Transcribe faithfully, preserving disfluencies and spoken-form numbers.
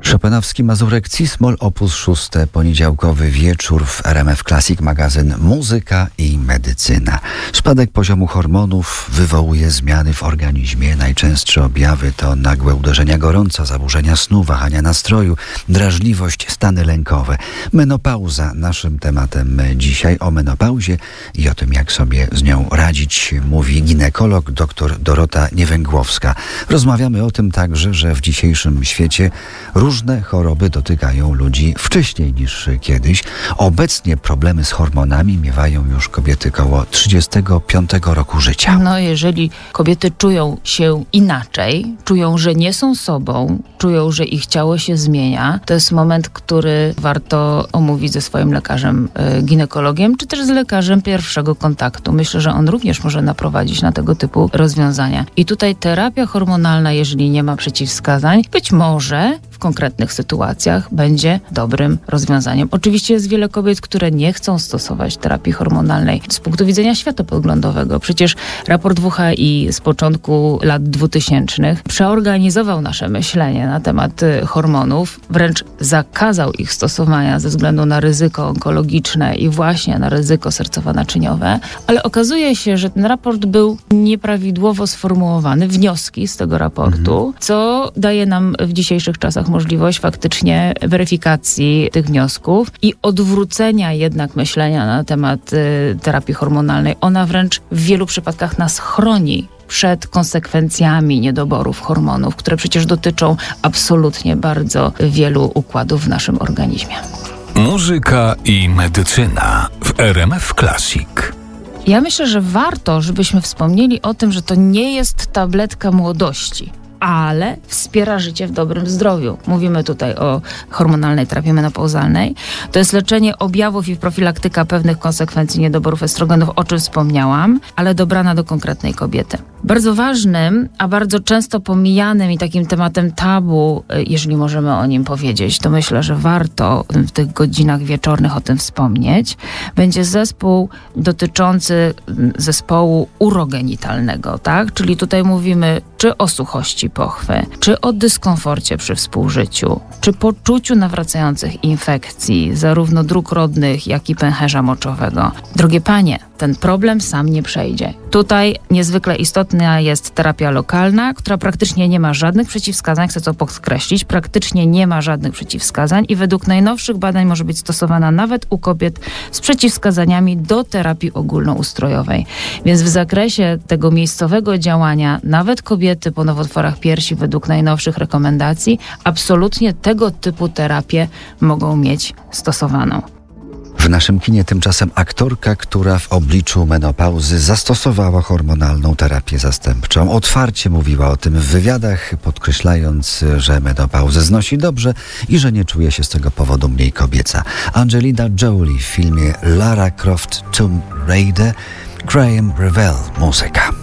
Chopinowski Mazurek Cis-moll opus szóste, poniedziałkowy wieczór w R M F Classic, magazyn Muzyka i Medycyna. Spadek poziomu hormonów wywołuje zmiany w organizmie. Najczęstsze objawy to nagłe uderzenia gorąca, zaburzenia snu, wahania nastroju, drażliwość, stany lękowe. Menopauza naszym tematem dzisiaj. O menopauzie i o tym, jak sobie z nią radzić, mówi ginekolog dr Dorota Niewęgłowska. Rozmawiamy o tym także, że w dzisiejszym świecie różne choroby dotykają ludzi wcześniej niż kiedyś. Obecnie problemy z hormonami miewają już kobiety koło trzydziestego piątego roku życia. No, jeżeli kobiety czują się inaczej, czują, że nie są sobą, czują, że ich ciało się zmienia, to jest moment, który warto omówić ze swoim lekarzem y, ginekologiem, czy też z lekarzem pierwszego kontaktu. Myślę, że on również może naprowadzić na tego typu rozwiązania. I tutaj terapia hormonalna, jeżeli nie ma przeciwwskazań, być może w konkretnych sytuacjach będzie dobrym rozwiązaniem. Oczywiście jest wiele kobiet, które nie chcą stosować terapii hormonalnej z punktu widzenia światopoglądowego. Przecież raport W H I z początku lat dwutysięcznych przeorganizował nasze myślenie na temat hormonów, wręcz zakazał ich stosowania ze względu na ryzyko onkologiczne i właśnie na ryzyko sercowo-naczyniowe, ale okazuje się, że ten raport był nieprawidłowo sformułowany, wnioski z tego raportu, mhm. co daje nam w dzisiejszych czasach możliwość faktycznie weryfikacji tych wniosków i odwrócenia jednak myślenia na temat y, terapii hormonalnej. Ona wręcz w wielu przypadkach nas chroni przed konsekwencjami niedoborów hormonów, które przecież dotyczą absolutnie bardzo wielu układów w naszym organizmie. Muzyka i medycyna w R M F Classic. Ja myślę, że warto, żebyśmy wspomnieli o tym, że to nie jest tabletka młodości, ale wspiera życie w dobrym zdrowiu. Mówimy tutaj o hormonalnej terapii menopauzalnej. To jest leczenie objawów i profilaktyka pewnych konsekwencji niedoborów estrogenów, o czym wspomniałam, ale dobrana do konkretnej kobiety. Bardzo ważnym, a bardzo często pomijanym i takim tematem tabu, jeżeli możemy o nim powiedzieć, to myślę, że warto w tych godzinach wieczornych o tym wspomnieć, będzie zespół dotyczący zespołu urogenitalnego, tak? Czyli tutaj mówimy czy o suchości pochwy, czy o dyskomforcie przy współżyciu, czy poczuciu nawracających infekcji, zarówno dróg rodnych, jak i pęcherza moczowego. Drogie panie, ten problem sam nie przejdzie. Tutaj niezwykle istotna jest terapia lokalna, która praktycznie nie ma żadnych przeciwwskazań, chcę to podkreślić, praktycznie nie ma żadnych przeciwwskazań i według najnowszych badań może być stosowana nawet u kobiet z przeciwwskazaniami do terapii ogólnoustrojowej. Więc w zakresie tego miejscowego działania nawet kobiety po nowotworach piersi według najnowszych rekomendacji absolutnie tego typu terapię mogą mieć stosowaną. W naszym kinie tymczasem aktorka, która w obliczu menopauzy zastosowała hormonalną terapię zastępczą. Otwarcie mówiła o tym w wywiadach, podkreślając, że menopauzę znosi dobrze i że nie czuje się z tego powodu mniej kobieca. Angelina Jolie w filmie Lara Croft Tomb Raider, Graham Revell, muzyka.